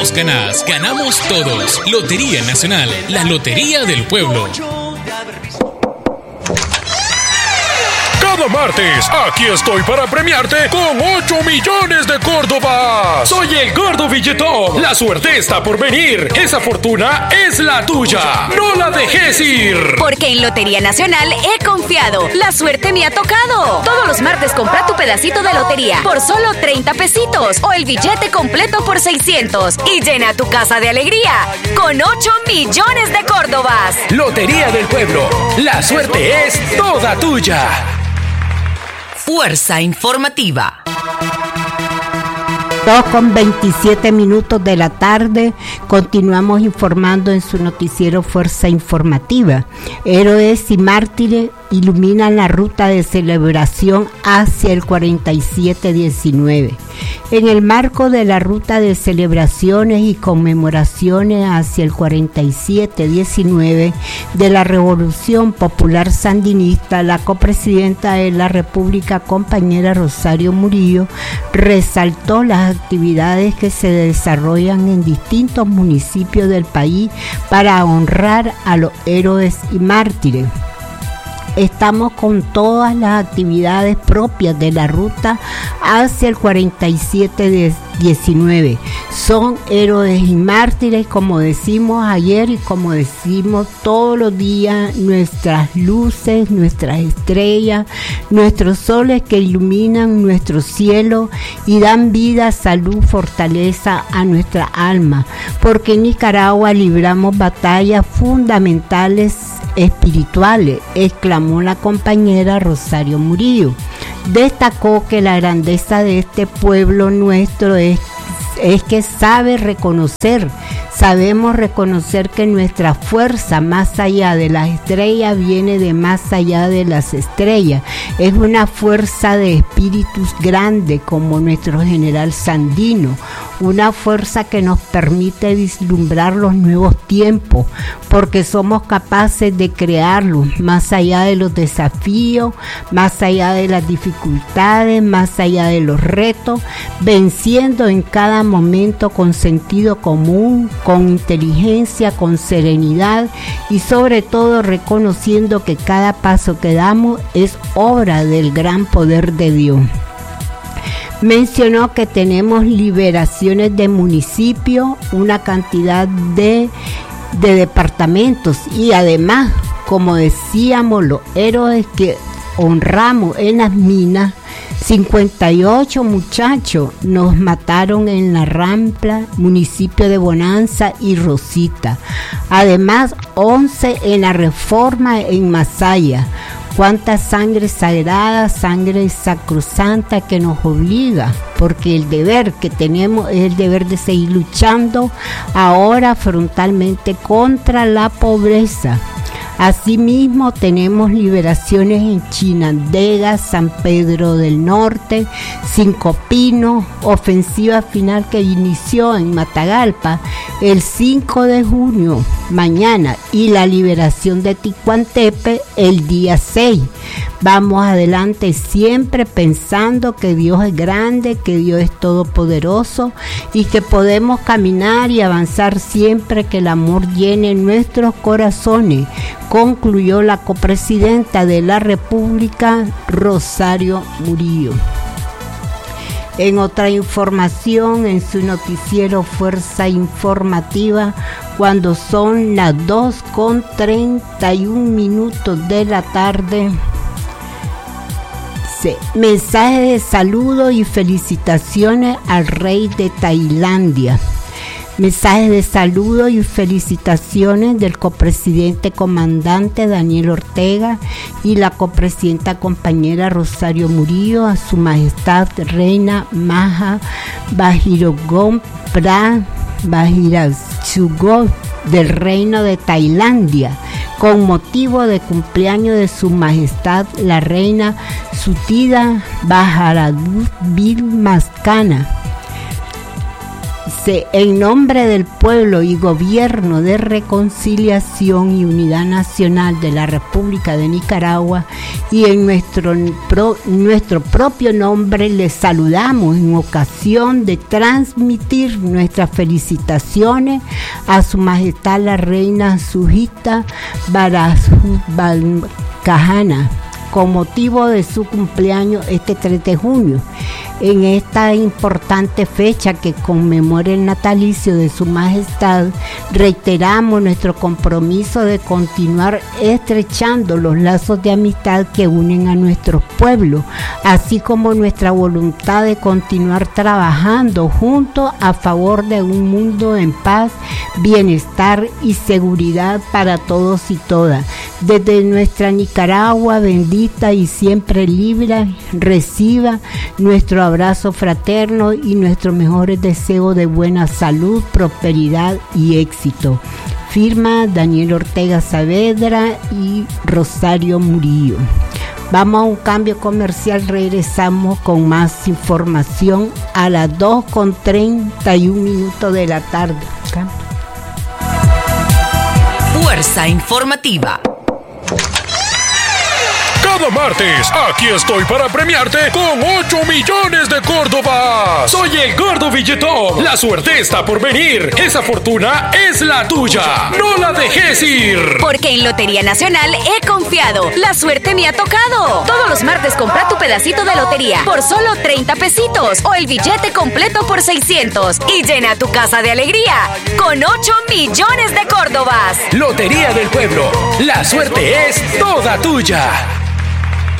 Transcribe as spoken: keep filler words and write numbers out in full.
vos ganás, ganamos todos. Lotería Nacional, la Lotería del Pueblo. Cada martes, aquí estoy para premiarte con ocho millones de Córdobas. Soy el Gordo Billetón. La suerte está por venir. Esa fortuna es la tuya. No la dejes ir. Porque en Lotería Nacional he confiado. La suerte me ha tocado. Todos los martes compra tu pedacito de lotería por solo treinta pesitos o el billete completo por seiscientos y llena tu casa de alegría con ocho millones de Córdobas. Lotería del Pueblo. La suerte es toda tuya. Fuerza informativa. dos con veintisiete minutos de la tarde, continuamos informando en su noticiero Fuerza Informativa. Héroes y mártires iluminan la ruta de celebración hacia el cuarenta y siete diecinueve. En el marco de la ruta de celebraciones y conmemoraciones hacia el cuarenta y siete diecinueve de la Revolución Popular Sandinista, la copresidenta de la República, compañera Rosario Murillo, resaltó las actividades que se desarrollan en distintos municipios del país para honrar a los héroes y mártires. Estamos con todas las actividades propias de la ruta hacia el cuarenta y siete diecinueve. Son héroes y mártires, como decimos ayer y como decimos todos los días, nuestras luces, nuestras estrellas, nuestros soles que iluminan nuestro cielo y dan vida, salud, fortaleza a nuestra alma. Porque en Nicaragua libramos batallas fundamentales espirituales, exclamó la compañera Rosario Murillo. Destacó que la grandeza de este pueblo nuestro es, es que sabe reconocer, sabemos reconocer que nuestra fuerza más allá de las estrellas viene de más allá de las estrellas. Es una fuerza de espíritus grande como nuestro general Sandino, una fuerza que nos permite vislumbrar los nuevos tiempos, porque somos capaces de crearlos más allá de los desafíos, más allá de las dificultades, más allá de los retos, venciendo en cada momento con sentido común, con inteligencia, con serenidad y sobre todo reconociendo que cada paso que damos es obra del gran poder de Dios. Mencionó que tenemos liberaciones de municipios, una cantidad de, de departamentos y además, como decíamos, los héroes que honramos en las minas, cincuenta y ocho muchachos nos mataron en La Rampla, municipio de Bonanza y Rosita. Además, once en La Reforma en Masaya. Cuánta sangre sagrada, sangre sacrosanta que nos obliga, porque el deber que tenemos es el deber de seguir luchando ahora frontalmente contra la pobreza. Asimismo, tenemos liberaciones en Chinandega, San Pedro del Norte, Cinco Pinos, ofensiva final que inició en Matagalpa el cinco de junio, mañana, y la liberación de Ticuantepe el día seis. Vamos adelante siempre pensando que Dios es grande, que Dios es todopoderoso y que podemos caminar y avanzar siempre que el amor llene nuestros corazones, concluyó la copresidenta de la República, Rosario Murillo. En otra información, en su noticiero Fuerza Informativa, cuando son las dos con treinta y un minutos de la tarde, mensaje de saludo y felicitaciones al rey de Tailandia. Mensajes de saludo y felicitaciones del copresidente comandante Daniel Ortega y la copresidenta compañera Rosario Murillo a su majestad Reina Maha Vajiralongkorn Vajiralongkorn del Reino de Tailandia, con motivo de cumpleaños de su majestad la reina Sutida Vajradut Vilmaskana. Dice, en nombre del pueblo y gobierno de reconciliación y unidad nacional de la República de Nicaragua y en nuestro, pro, nuestro propio nombre les saludamos en ocasión de transmitir nuestras felicitaciones a Su Majestad la Reina Sujita Barasubal-Cajana con motivo de su cumpleaños este tres de junio. En esta importante fecha que conmemora el natalicio de Su Majestad, reiteramos nuestro compromiso de continuar estrechando los lazos de amistad que unen a nuestros pueblos, así como nuestra voluntad de continuar trabajando juntos a favor de un mundo en paz, bienestar y seguridad para todos y todas. Desde nuestra Nicaragua bendita y siempre libre, reciba nuestro abrazo fraterno y nuestros mejores deseos de buena salud, prosperidad y éxito. Firma Daniel Ortega Saavedra y Rosario Murillo. Vamos a un cambio comercial, regresamos con más información a las dos con treinta y un minutos de la tarde. Fuerza informativa. Cada martes, aquí estoy para premiarte con ocho millones de Córdobas. Soy el Gordo Billetón. La suerte está por venir. Esa fortuna es la tuya. No la dejes ir. Porque en Lotería Nacional he confiado. La suerte me ha tocado. Todos los martes compra tu pedacito de lotería por solo treinta pesitos o el billete completo por seiscientos y llena tu casa de alegría con ocho millones de Córdobas. Lotería del Pueblo. La suerte es toda tuya.